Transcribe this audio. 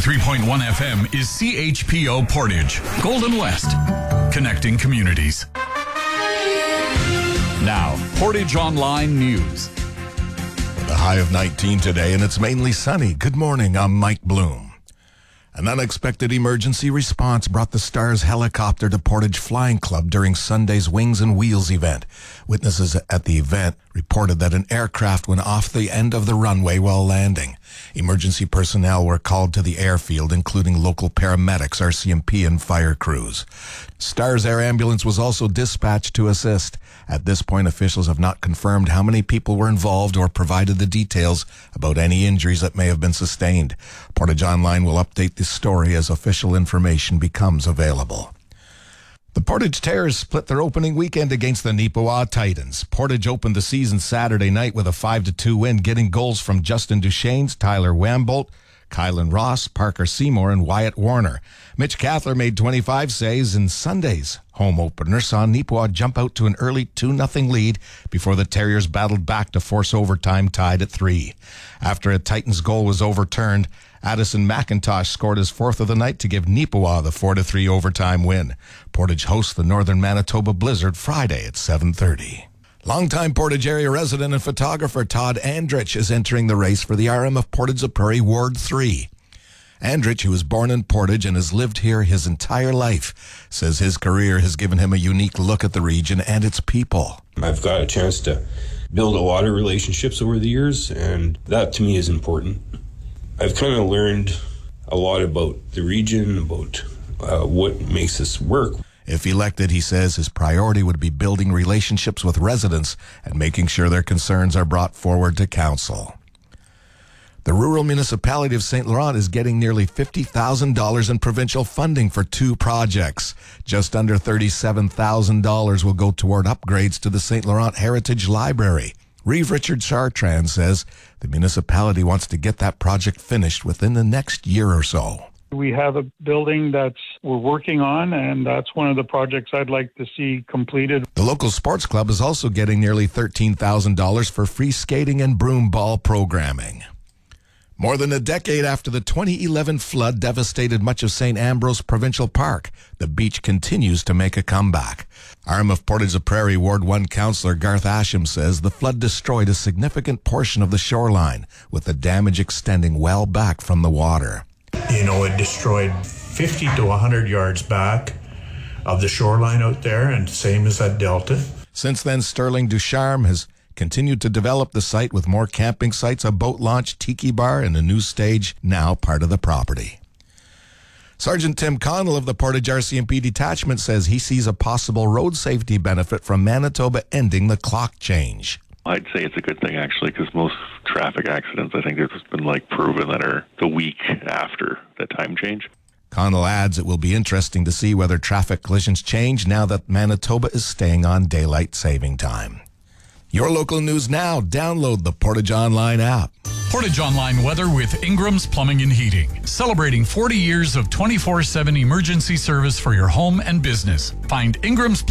93.1 FM is CHPO Portage, Golden West, connecting communities. Now, Portage Online News. With a high of 19 today, and it's mainly sunny. Good morning, I'm Mike Bloom. An unexpected emergency response brought the Stars helicopter to Portage Flying Club during Sunday's Wings and Wheels event. Witnesses at the event reported that an aircraft went off the end of the runway while landing. Emergency personnel were called to the airfield, including local paramedics, RCMP, and fire crews. Stars Air Ambulance was also dispatched to assist. At this point, officials have not confirmed how many people were involved or provided the details about any injuries that may have been sustained. Portage Online will update this story as official information becomes available. The Portage Terrors split their opening weekend against the Neepawa Titans. Portage opened the season Saturday night with a 5-2 win, getting goals from Justin Duchesnes, Tyler Wambolt, Kylan Ross, Parker Seymour, and Wyatt Warner. Mitch Cathler made 25 saves in Sunday's home opener, saw Neepawa jump out to an early 2-0 lead before the Terriers battled back to force overtime, tied at 3. After a Titans goal was overturned, Addison McIntosh scored his fourth of the night to give Neepawa the 4-3 overtime win. Portage hosts the Northern Manitoba Blizzard Friday at 7:30. Longtime Portage area resident and photographer Todd Andrich is entering the race for the RM of Portage Prairie Ward 3. Andrich, who was born in Portage and has lived here his entire life, says his career has given him a unique look at the region and its people. I've got a chance to build a lot of relationships over the years, and that to me is important. I've kind of learned a lot about the region, about what makes this work. If elected, he says his priority would be building relationships with residents and making sure their concerns are brought forward to council. The rural municipality of St. Laurent is getting nearly $50,000 in provincial funding for 2 projects. Just under $37,000 will go toward upgrades to the St. Laurent Heritage Library. Reeve Richard Chartrand says the municipality wants to get that project finished within the next year or so. We have a building we're working on, and that's one of the projects I'd like to see completed. The local sports club is also getting nearly $13,000 for free skating and broom ball programming. More than a decade after the 2011 flood devastated much of St. Ambrose Provincial Park, the beach continues to make a comeback. RM of Portage Prairie Ward 1 Councillor Garth Asham says the flood destroyed a significant portion of the shoreline, with the damage extending well back from the water. It destroyed 50 to 100 yards back of the shoreline out there, and same as at Delta. Since then, Sterling Ducharme has continued to develop the site with more camping sites, a boat launch, tiki bar, and a new stage now part of the property. Sergeant Tim Connell of the Portage RCMP detachment says he sees a possible road safety benefit from Manitoba ending the clock change. I'd say it's a good thing, actually, because most traffic accidents, I think there's been proven that are the week after the time change. Connell adds it will be interesting to see whether traffic collisions change now that Manitoba is staying on daylight saving time. Your local news now. Download the Portage Online app. Portage Online weather with Ingram's Plumbing and Heating. Celebrating 40 years of 24/7 emergency service for your home and business. Find Ingram's